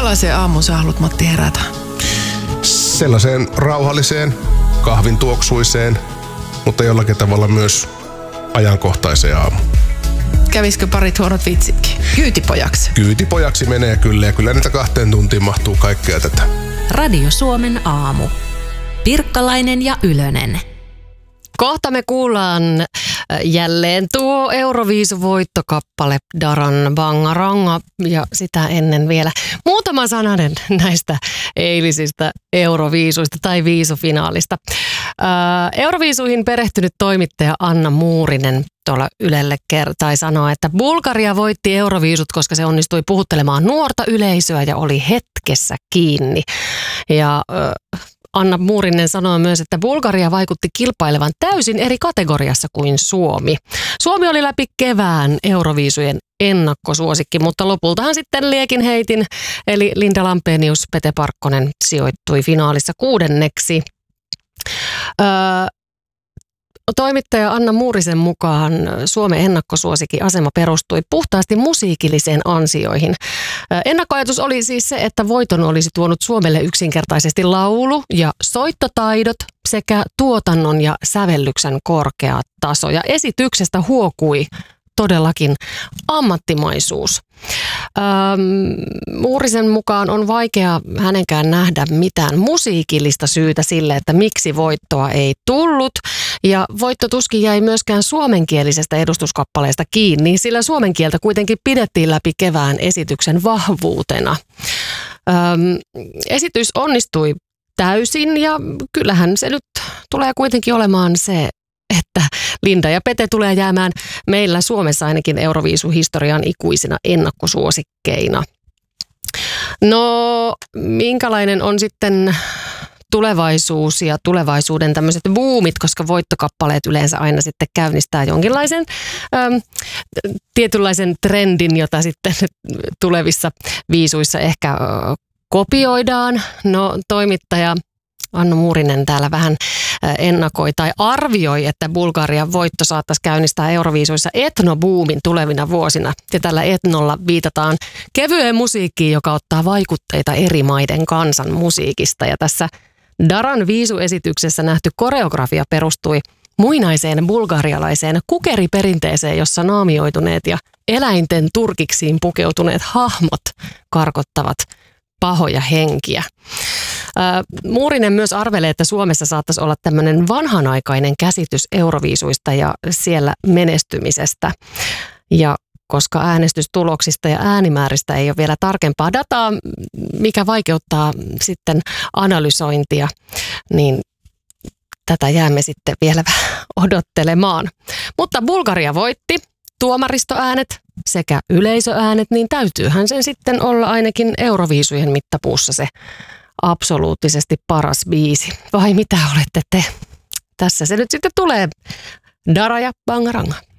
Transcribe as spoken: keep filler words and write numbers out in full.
Minkälaiseen aamuun sä haluat, Matti, herätä? Sellaiseen rauhalliseen, kahvin tuoksuiseen, mutta jollakin tavalla myös ajankohtaiseen aamuun. Kävisikö parit huonot vitsitkin? Kyytipojaksi. Kyytipojaksi menee kyllä, ja kyllä niitä kahteen tuntiin mahtuu kaikkea tätä. Radio Suomen aamu. Pirkkalainen ja Ylönen. Kohta me kuullaan jälleen tuo Euroviisuvoittokappale Daran Bangaranga ja sitä ennen vielä muutama sananen näistä eilisistä Euroviisuista tai viisufinaalista. Euroviisuihin perehtynyt toimittaja Anna Muurinen tuolla Ylelle kertai sanoi, että Bulgaria voitti Euroviisut, koska se onnistui puhuttelemaan nuorta yleisöä ja oli hetkessä kiinni. Ja Anna Muurinen sanoi myös, että Bulgaria vaikutti kilpailevan täysin eri kategoriassa kuin Suomi. Suomi oli läpi kevään Euroviisujen ennakkosuosikki, mutta lopultahan sitten liekin heitin, eli Linda Lampenius, Pete Parkkonen sijoittui finaalissa kuudenneksi. Öö, Toimittaja Anna Muurisen mukaan Suomen ennakkosuosikin asema perustui puhtaasti musiikilliseen ansioihin. Ennakkoajatus oli siis se, että voiton olisi tuonut Suomelle yksinkertaisesti laulu ja soittotaidot sekä tuotannon ja sävellyksen korkea taso. Ja esityksestä huokui todellakin ammattimaisuus. Ähm, Muurisen mukaan on vaikea hänenkään nähdä mitään musiikillista syytä sille, että miksi voittoa ei tullut. Ja voitto tuskin jäi myöskään suomenkielisestä edustuskappaleesta kiinni, sillä suomen kieltä kuitenkin pidettiin läpi kevään esityksen vahvuutena. Ähm, esitys onnistui täysin ja kyllähän se nyt tulee kuitenkin olemaan se, että Linda ja Pete tulee jäämään meillä Suomessa ainakin Euroviisuhistorian ikuisina ennakkosuosikkeina. No, minkälainen on sitten tulevaisuus ja tulevaisuuden tämmöiset boomit, koska voittokappaleet yleensä aina sitten käynnistää jonkinlaisen äm, tietynlaisen trendin, jota sitten tulevissa viisuissa ehkä äh, kopioidaan. No, toimittaja Anna Muurinen täällä vähän ennakoi tai arvioi, että Bulgarian voitto saattaisi käynnistää Euroviisuissa etnobuumin tulevina vuosina. Ja tällä etnolla viitataan kevyeen musiikkiin, joka ottaa vaikutteita eri maiden kansan musiikista. Ja tässä Daran viisuesityksessä nähty koreografia perustui muinaiseen bulgarialaiseen kukeriperinteeseen, jossa naamioituneet ja eläinten turkiksiin pukeutuneet hahmot karkottavat pahoja henkiä. Muurinen myös arvelee, että Suomessa saattaisi olla tämmöinen vanhanaikainen käsitys Euroviisuista ja siellä menestymisestä. Ja koska äänestystuloksista ja äänimääristä ei ole vielä tarkempaa dataa, mikä vaikeuttaa sitten analysointia, niin tätä jäämme sitten vielä odottelemaan. Mutta Bulgaria voitti. Tuomaristoäänet sekä yleisöäänet, niin täytyyhän sen sitten olla ainakin Euroviisujen mittapuussa se absoluuttisesti paras biisi. Vai mitä olette te? Tässä se nyt sitten tulee. Dara ja Bangaranga.